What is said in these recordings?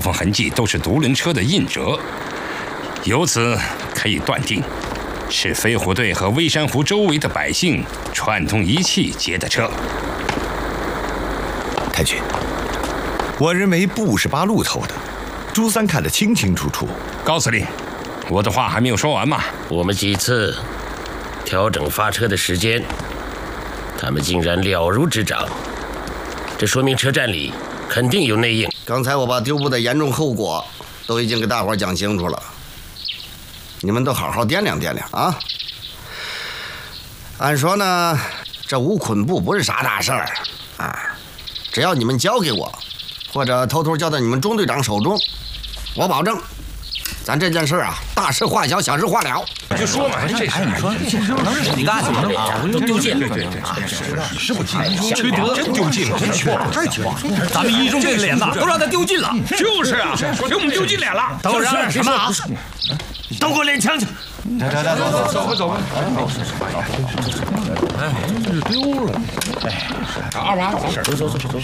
分痕迹都是独轮车的印折，由此可以断定，是飞虎队和微山湖周围的百姓串通一气劫的车。 太君，我认为不是八路偷的，朱三看得清清楚楚。 高司令，我的话还没有说完嘛。 我们几次调整发车的时间，他们竟然了如指掌，这说明车站里肯定有内应。 刚才我把丢部的严重后果都已经给大伙讲清楚了，你们都好好掂量掂量啊。按说呢，这吴捆部不是啥大事儿啊，只要你们交给我，或者偷偷交到你们中队长手中，我保证，咱这件事啊，大事化小，小事化了。 就说嘛，这事你说你干什么啊？都丢尽了， 对， 你是不急？缺德，真丢尽了，真缺德，太缺德！咱们一中队的脸呐，都让他丢尽了。 就是啊，给我们丢尽脸了。 都让什么啊？都给我练枪去！ 走吧。哎，这丢了。哎，二娃，走。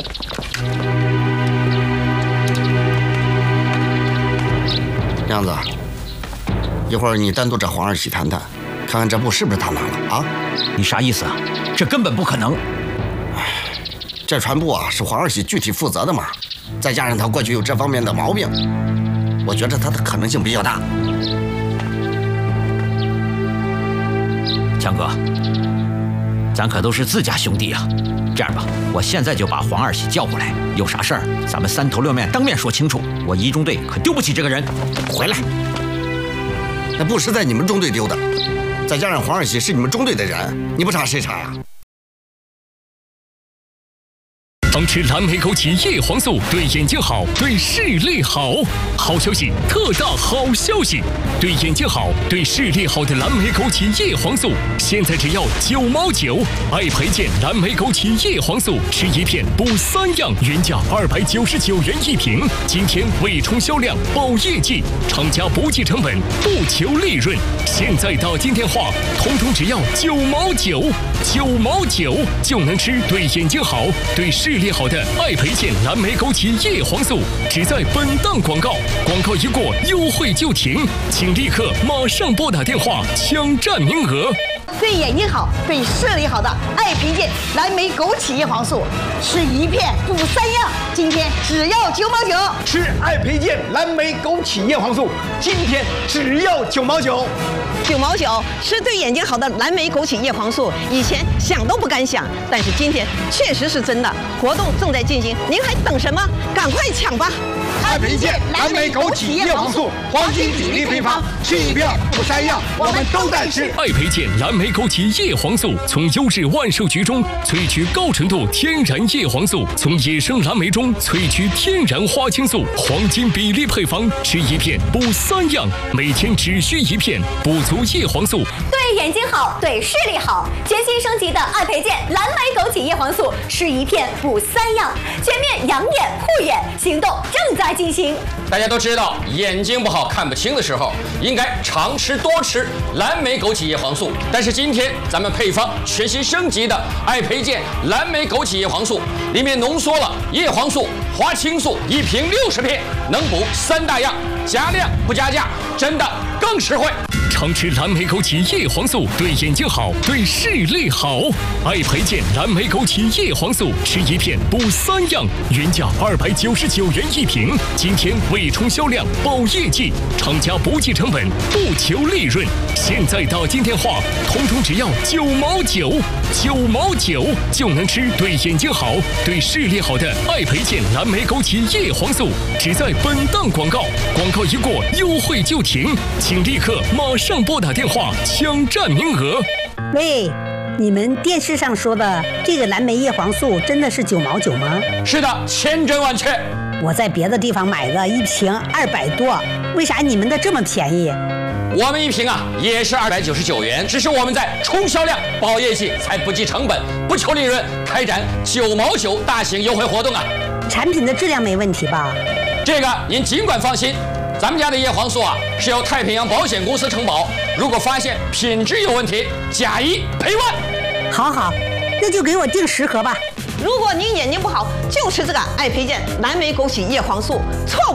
样子，一会儿你单独找黄二喜谈谈，看看这部是不是他拿了啊？ 你啥意思啊？这根本不可能。 这船部啊是黄二喜具体负责的嘛，再加上他过去有这方面的毛病，我觉得他的可能性比较大。 强哥，咱可都是自家兄弟啊！这样吧，我现在就把黄二喜叫过来，有啥事儿咱们三头六面当面说清楚。我一中队可丢不起这个人。 回来，那布是在你们中队丢的，再加上黄二喜是你们中队的人，你不查谁查呀？ 常吃蓝莓枸杞叶黄素，对眼睛好，对视力好。好消息，特大好消息！对眼睛好，对视力好的蓝莓枸杞叶黄素，现在只要9毛9。爱培健蓝莓枸杞叶黄素，吃一片补3样，原价299元一瓶。今天为冲销量保业绩，厂家不计成本，不求利润。现在打进电话，统统只要9毛9，9毛9就能吃对眼睛好，对视力好的爱培健蓝莓枸杞叶黄素，只在本档广告，广告一过，优惠就停，请立刻马上拨打电话抢占名额。 对眼睛好，对视力好的爱培健蓝莓枸杞叶黄素，吃一片补3样，今天只要9毛9。 吃爱培健蓝莓枸杞叶黄素，今天只要9毛9。 9毛9，吃对眼睛好的蓝莓枸杞叶黄素，以前想都不敢想，但是今天确实是真的。活动正在进行，您还等什么？赶快抢吧！ 爱培健蓝莓枸杞叶黄素，黄金比例配方，吃一片补3样，我们都在吃。 爱培健蓝莓枸杞叶黄素，从优质万寿菊中萃取高纯度天然叶黄素，从野生蓝莓中萃取天然花青素，黄金比例配方，吃一片补3样，每天只需一片，补足叶黄素。 对眼睛好，对视力好，全新升级的爱培健蓝莓枸杞叶黄素，吃一片补3样，全面养眼护眼，行动正在进行。 大家都知道，眼睛不好看不清的时候，应该常吃多吃蓝莓枸杞叶黄素。但是今天咱们配方全新升级的爱培健蓝莓枸杞叶黄素，里面浓缩了叶黄素、花青素，一瓶60片，能补3大样，加量不加价，真的更实惠。 常吃蓝莓枸杞叶黄素，对眼睛好，对视力好。爱培健蓝莓枸杞叶黄素，吃一片补3样，原价299元一瓶。今天为冲销量保业绩，厂家不计成本，不求利润。现在打进电话，统统只要9毛9，9毛9就能吃对眼睛好，对视力好的爱培健蓝莓枸杞叶黄素，只在本档广告，广告一过，优惠就停，请立刻马上拨打电话抢占名额。 喂，你们电视上说的这个蓝莓叶黄素真的是9毛9吗？ 是的，千真万确。 我在别的地方买的一瓶200多，为啥你们的这么便宜？ 我们一瓶啊也是299元，只是我们在冲销量保业绩，才不计成本，不求利润，开展9毛9大型优惠活动啊。 产品的质量没问题吧？ 这个您尽管放心。咱们家的叶黄素啊，是由太平洋保险公司承保，如果发现品质有问题，假一赔万。 好好，那就给我订10盒吧。 如果您眼睛不好，就吃这个爱培健蓝莓枸杞叶黄素，错。